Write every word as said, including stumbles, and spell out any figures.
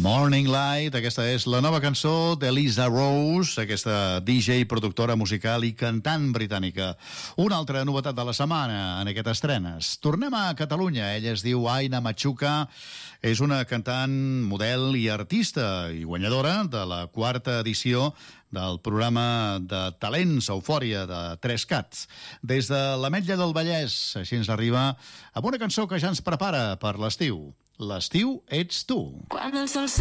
Morning Light, aquesta és la nova cançó d'Elisa Rose, aquesta D J, productora musical i cantant britànica. Una altra novetat de la setmana en aquest estrenes. Tornem a Catalunya. Ella es diu Aina Machuca, és una cantant, model i artista i guanyadora de la quarta edició del programa de talents Eufòria de tres cats. Des de l'Ametlla del Vallès, així ens arriba amb una cançó que ja ens prepara per l'estiu. L'estiu ets tu. Quan el sol se